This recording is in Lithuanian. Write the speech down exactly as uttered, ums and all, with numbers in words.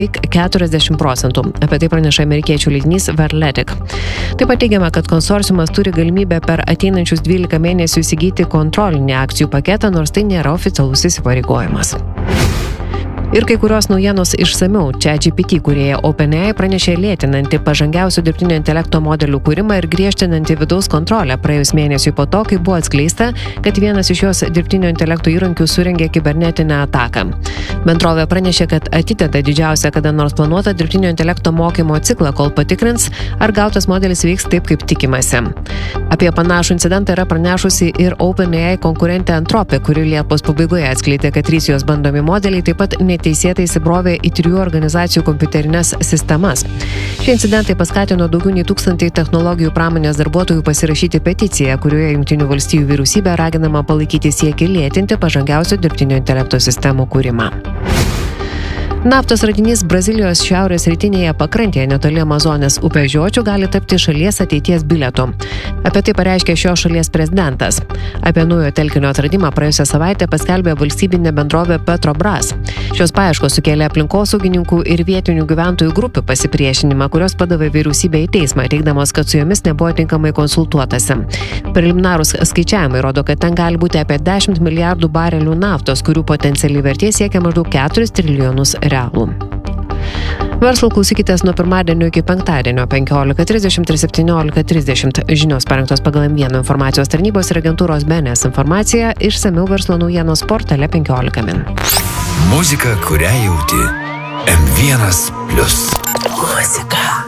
keturiasdešimt procentų. Apie tai praneša amerikiečių leidinys Verletic. Taip pat teigiama, kad konsorciumas turi galimybę per ateinančius dvylika mėnesių įsigyti kontrolinį akcijų paketą, nors tai nėra oficialus įsipareigojimas. Ir kai kurios naujienos išsamiau. ChatGPT kūrėja OpenAI pranešė lėtinanti pažangiausių dirbtinio intelekto modelių kūrimą ir griežtinanti vidaus kontrolę praėjus mėnesiui po to, kai buvo atskleista, kad vienas iš jos dirbtinio intelekto įrankių surengė kibernetinę ataką. Bendrovė pranešė, kad atideda didžiausią kada nors planuotą dirbtinio intelekto mokymo ciklą, kol patikrins, ar gautas modelis veiks taip, kaip tikimasi. Apie panašų incidentą yra pranešusi ir OpenAI konkurentė Anthropic, kuri Liepos pabaigoje atskleidė, kad trys jos bandomi modeliai taip pat neteisėtai įsibrovė į trijų organizacijų kompiuterinės sistemas. Šie incidentai paskatino daugiau nei tūkstantį technologijų pramonės darbuotojų pasirašyti peticiją, kurioje Jungtinių valstijų vyriausybė raginama palaikyti siekį lėtinti pažangiausių dirbtinio intelekto sistemų kūrimą. Naftos radinys Brazilijos šiaurės rytinėje pakrantėje netoli Amazonės upės žiočių gali tapti šalies ateities bilietu. Apie tai pareiškė šios šalies prezidentas. Apie naujo telkinio atradimą praėjusią savaitę paskelbė valstybinė bendrovė Petrobras. Šios paieškos sukėlė aplinkosaugininkų ir vietinių gyventojų grupių pasipriešinimą, kurios padavė vyriausybę į teismą, teigdamos, kad su jomis nebuvo tinkamai konsultuotasi. Preliminarūs skaičiavimai rodo, kad ten gali būti apie dešimt milijardų barelių naftos, kurių potencialiai vertė siekia maždaug keturis trilijonus realų. Verslo klausykitės nuo pirmadienio iki penktadienio penkiolika trisdešimt ir septyniolika trisdešimt. Žinios parengtos pagal M vienas informacijos tarnybos ir agentūros B N S informaciją, išsamiau verslo naujienos portale penkiolika min. Muzika, kurią jauti. M vienas plius. Muzika.